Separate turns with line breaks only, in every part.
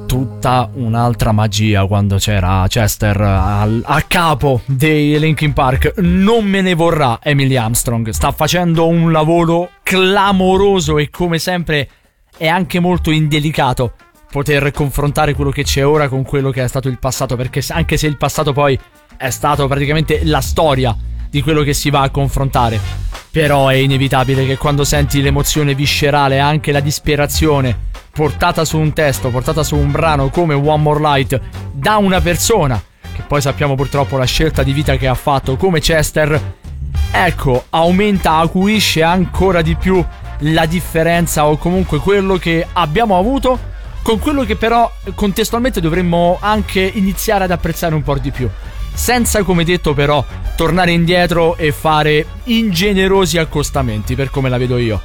tutta un'altra magia quando c'era Chester a capo dei Linkin Park. Non me ne vorrà Emily Armstrong, sta facendo un lavoro clamoroso e come sempre è anche molto indelicato poter confrontare quello che c'è ora con quello che è stato il passato, perché anche se il passato poi è stato praticamente la storia di quello che si va a confrontare, però è inevitabile che quando senti l'emozione viscerale, anche la disperazione portata su un testo, portata su un brano come One More Light da una persona che poi sappiamo purtroppo la scelta di vita che ha fatto come Chester, ecco, acuisce ancora di più la differenza o comunque quello che abbiamo avuto con quello che però contestualmente dovremmo anche iniziare ad apprezzare un po' di più, senza, come detto, però tornare indietro e fare ingenerosi accostamenti, per come la vedo io.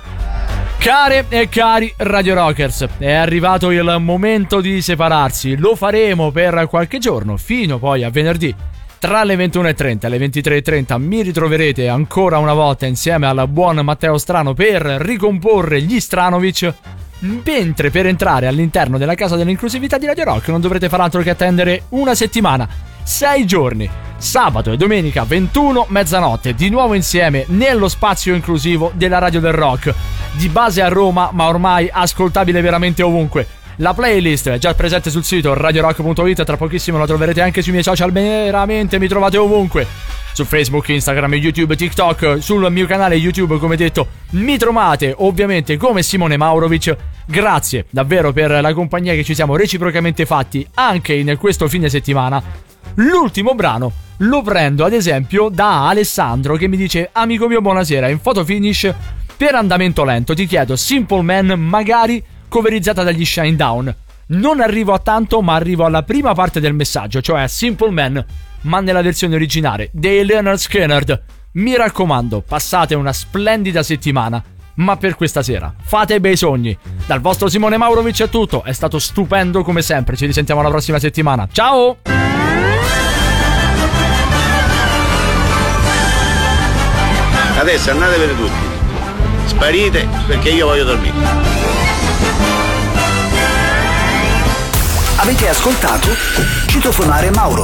Care e cari Radio Rockers, è arrivato il momento di separarsi. Lo faremo per qualche giorno, fino poi a venerdì. Tra le 21.30 e le 23.30 mi ritroverete ancora una volta insieme al buon Matteo Strano per ricomporre gli Stranovic. Mentre per entrare all'interno della casa dell'inclusività di Radio Rock non dovrete far altro che attendere una settimana, 6 giorni, sabato e domenica 21 mezzanotte, di nuovo insieme nello spazio inclusivo della Radio del Rock, di base a Roma ma ormai ascoltabile veramente ovunque. La playlist è già presente sul sito radiorock.it, tra pochissimo la troverete anche sui miei social, veramente mi trovate ovunque, su Facebook, Instagram, YouTube, TikTok, sul mio canale YouTube, come detto, mi trovate ovviamente come Simone Maurovic. Grazie davvero per la compagnia che ci siamo reciprocamente fatti anche in questo fine settimana. L'ultimo brano lo prendo ad esempio da Alessandro che mi dice: amico mio, buonasera, in photo finish per andamento lento ti chiedo Simple Man, magari coverizzata dagli Shinedown. Non arrivo a tanto, ma arrivo alla prima parte del messaggio, cioè Simple Man, ma nella versione originale dei Lynyrd Skynyrd. Mi raccomando, passate una splendida settimana, ma per questa sera fate bei sogni. Dal vostro Simone Maurovic è tutto, è stato stupendo come sempre, ci risentiamo la prossima settimana, ciao!
Adesso andatevene tutti, sparite perché io voglio dormire.
Avete ascoltato Citofonare Mauro.